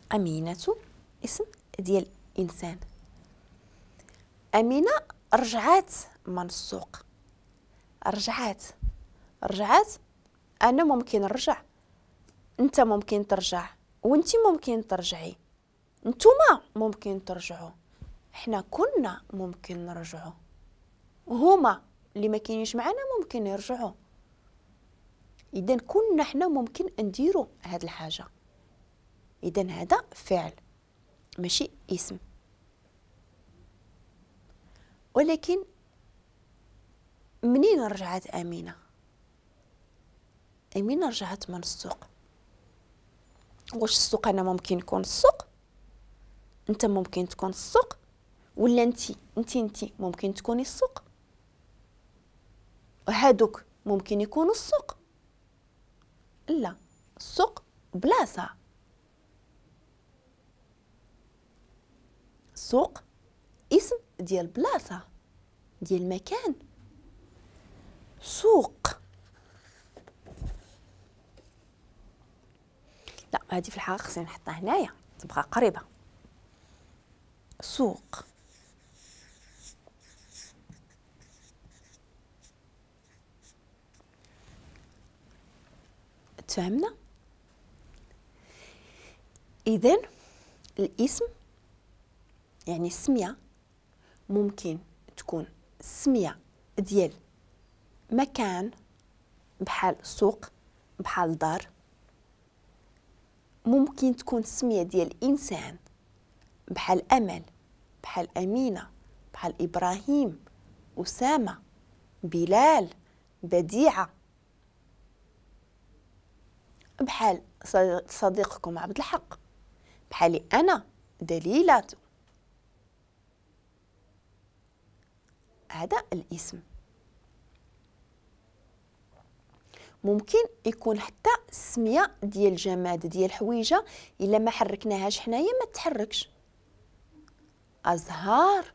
أمينة اسم ديال إنسان. أمينة رجعات من السوق. رجعات أنا ممكن نرجع، أنت ممكن ترجع، وأنتي ممكن ترجعي، نتوما ممكن ترجعوا، حنا كنا ممكن نرجعوا، هما اللي ما كاينينش معنا ممكن يرجعوا. إذن كنا حنا ممكن نديروا هاد الحاجة. إذن هذا فعل ماشي اسم. ولكن منين رجعت أمينة؟ أمينة رجعت من السوق. واش السوق أنا ممكن يكون السوق، أنت ممكن تكون السوق، ولا انت ممكن تكوني السوق، وهادوك ممكن يكونوا السوق. لا، السوق بلاصة. سوق اسم ديال بلاصة، ديال مكان. سوق، لا هذه في الحقيقة خصني نحطها هنايا تبقى قريبة. سوق. تفهمنا؟ إذن الاسم يعني السمية ممكن تكون السمية ديال مكان بحال سوق، بحال دار. ممكن تكون السمية ديال إنسان بحال أمل، بحال أمينة، بحال إبراهيم، أسامة، بلال، بديعة، بحال صديقكم عبد الحق، بحالي أنا دليلة. هذا الاسم. ممكن يكون حتى السميه ديال جماد، ديال حويجه، الا ما حركناهاش حنايا ما تحركش. ازهار،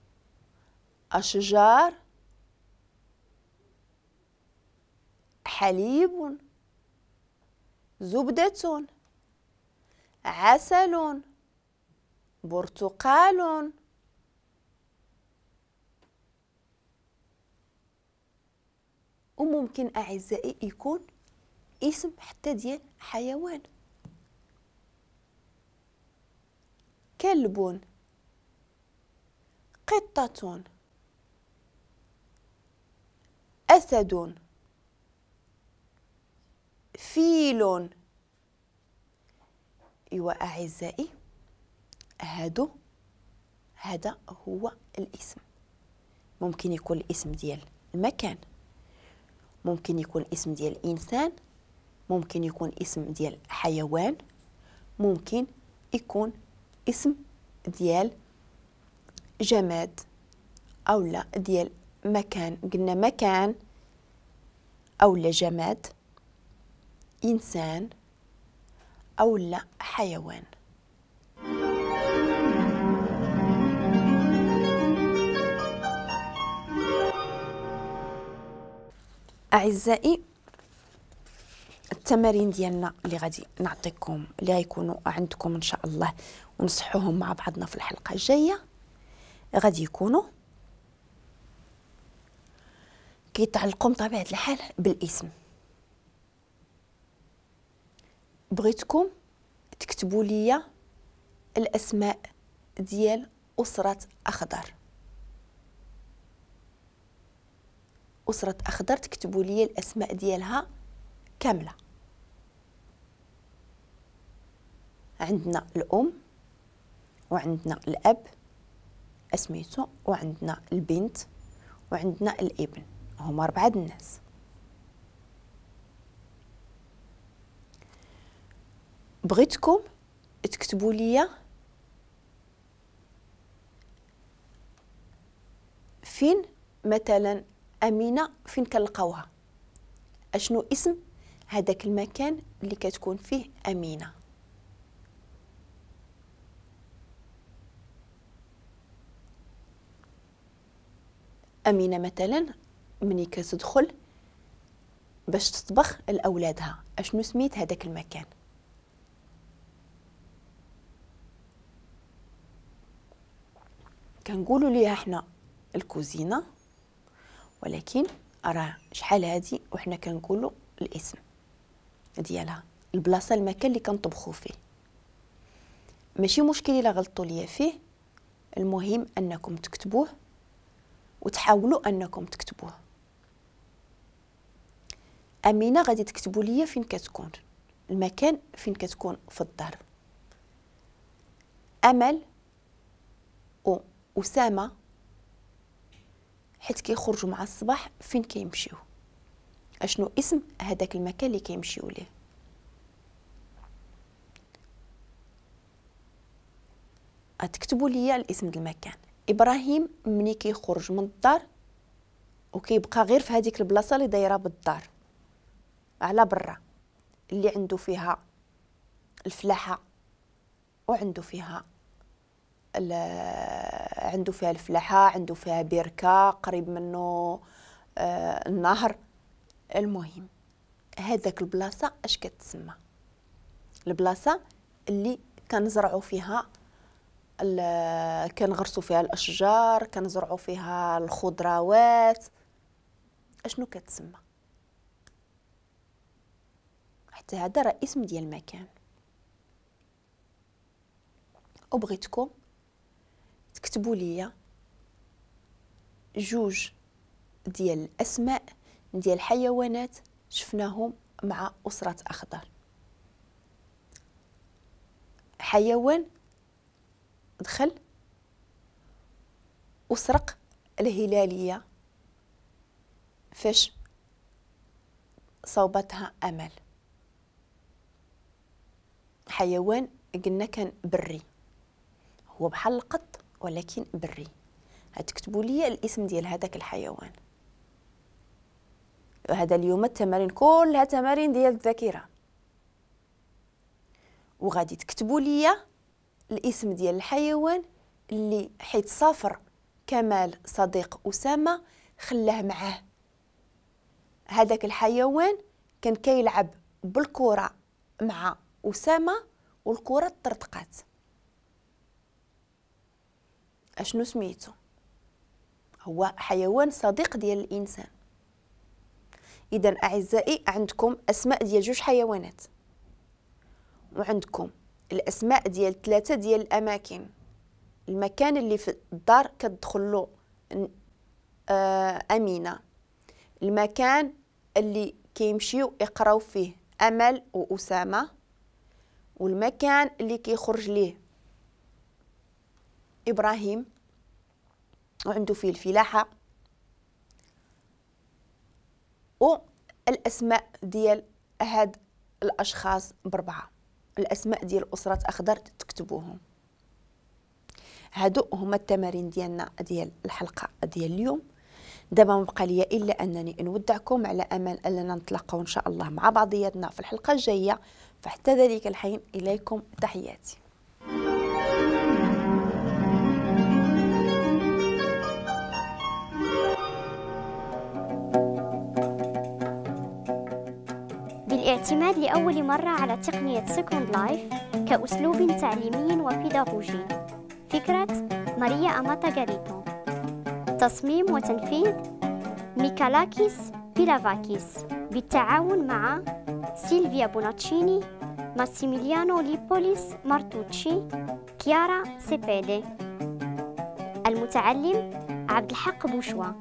اشجار، حليب، زبدة، عسل، برتقال. وممكن أعزائي يكون اسم حتى ديال حيوان. كلب، قطة، أسد، فيل. ايوا أعزائي، هذا هو الاسم. ممكن يكون الاسم ديال المكان، ممكن يكون اسم ديال إنسان، ممكن يكون اسم ديال حيوان، ممكن يكون اسم ديال جماد، أو لا ديال مكان. قلنا مكان أو لا جماد، إنسان أو لا حيوان. أعزائي، التمارين ديالنا اللي غادي نعطيكم اللي غيكونوا عندكم ان شاء الله ونصحوهم مع بعضنا في الحلقه الجايه، غادي يكونوا كيتعلقوا بطبيعه الحال بالاسم. بغيتكم تكتبوا لي الاسماء ديال اسره اخضر. اسره اخضر تكتبوا لي الاسماء ديالها كامله. عندنا الام، وعندنا الاب اسميتو، وعندنا البنت، وعندنا الابن. هما 4 الناس. بغيتكم تكتبوا لي فين مثلا أمينة فين كنلقاوها، اشنو اسم هذاك المكان اللي كتكون فيه أمينة. أمينة مثلا مني كتدخل باش تطبخ لأولادها، اشنو سميت هذاك المكان؟ كنقولوا ليها حنا الكوزينه، ولكن راه شحال هادي وحنا كنقولوا الاسم ديالها، البلاصه المكان اللي كنطبخوا فيه. ماشي مشكل الا غلطوا ليا فيه، المهم انكم تكتبوه وتحاولوا انكم تكتبوه. امينه غادي تكتبوا ليا فين كتكون، المكان فين كتكون في الدار. امل واسامه حيت كيخرجوا مع الصباح فين كيمشيو، اشنو اسم هذاك المكان اللي كيمشيو ليه. غتكتبوا ليا الاسم ديال المكان. ابراهيم ملي كيخرج من الدار وكيبقى غير في هذيك البلاصه اللي دايره بالدار على برا، اللي عنده فيها الفلاحه وعنده فيها الفلاحه، عنده فيها بركه قريب منه النهر. المهم هذاك البلاصه اش كتسمى؟ البلاصه اللي كنزرعوا فيها كنغرسوا فيها الاشجار، كنزرعوا فيها الخضروات، اشنو كتسمى؟ حتى هذا راه اسم ديال المكان. وبغيتكم تكتبوا ليا جوج ديال الاسماء ديال الحيوانات شفناهم مع أسرة أخضر. حيوان دخل وسرق الهلالية فاش صوبتها أمل. حيوان قلنا كان بري، هو بحال القط ولكن بري. هتكتبوا لي الاسم ديال هذاك الحيوان. هذا اليوم التمارين كلها تمارين ديال الذاكره، وغادي تكتبوا لي الاسم ديال الحيوان اللي حيت سافر كمال صديق أسامة خلاه معاه. هذاك الحيوان كان كيلعب بالكرة مع أسامة والكرة طرطقات. اشنو سميتو؟ هو حيوان صديق ديال الانسان. اذا اعزائي عندكم اسماء ديال جوج حيوانات، وعندكم الاسماء ديال 3 ديال الاماكن. المكان اللي في الدار كتدخلوا امينه، المكان اللي كيمشيو يقراو فيه امل واسامه، والمكان اللي كيخرج ليه ابراهيم وعنده فيه الفلاحه، والاسماء ديال هاد الاشخاص بربعه. الاسماء ديال اسره اخضر تكتبوهم. هادو هما التمارين ديالنا ديال الحلقه ديال اليوم. دابا ما بقى لي الا انني نودعكم على امل اننا نتلاقاو ان شاء الله مع بعضياتنا في الحلقه الجايه. فحتى ذلك الحين اليكم تحياتي. بالاعتماد لأول مرة على تقنية سكوند لايف كأسلوب تعليمي وبيداغوجي. فكرة ماريا أماتا غاريتو. تصميم وتنفيذ ميكالاكيس بيلافاكيس بالتعاون مع سيلفيا بوناتشيني، ماسيميليانو ليبوليس مارتوتشي، كيارا سيبيدي. المتعلم عبد الحق بوشوا.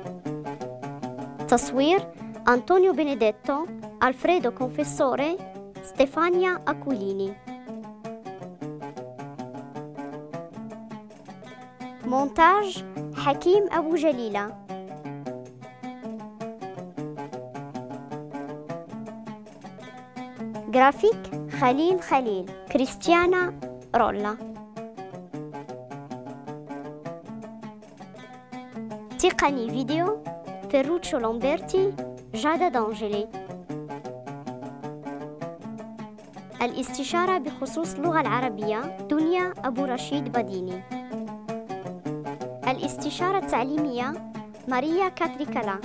تصوير أنطونيو بينيديتو، ألفريدو كونفيسوري، ستيفانيا أكوليني. مونتاج حكيم أبو جليلة. جرافيك خليل كريستيانا رولا. تقني فيديو فيروتشو لومبرتي، جادا دانجلي. الاستشارة بخصوص اللغة العربية دنيا أبو رشيد بديني. الاستشارة التعليمية ماريا كاتريكالا.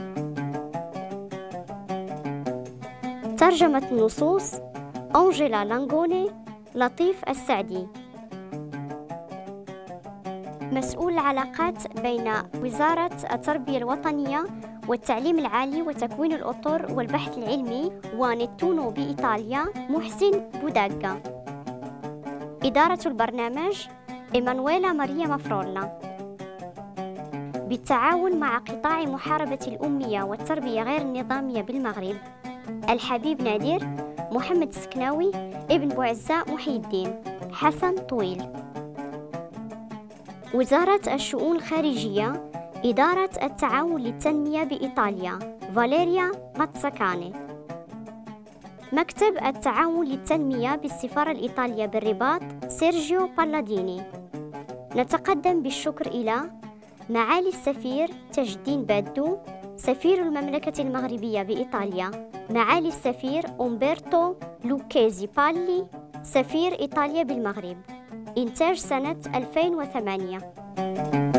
ترجمة النصوص أنجيلا لانغوني، لطيف السعدي. مسؤول العلاقات بين وزارة التربية الوطنية والتعليم العالي وتكوين الأطر والبحث العلمي ونتونو بإيطاليا محسن بوداغا. إدارة البرنامج إيمانويلا ماريا مافرولا، بالتعاون مع قطاع محاربة الأمية والتربية غير النظامية بالمغرب الحبيب نادر، محمد السكناوي، ابن بوعزاء محي الدين، حسن طويل. وزارة الشؤون الخارجية، إدارة التعاون للتنمية بإيطاليا فاليريا ماتساكاني. مكتب التعاون للتنمية بالسفارة الإيطالية بالرباط سيرجيو بالاديني. نتقدم بالشكر إلى معالي السفير تاج الدين بادو سفير المملكة المغربية بإيطاليا، معالي السفير أمبرتو لوكيزي بالي سفير إيطاليا بالمغرب. إنتاج سنة 2008.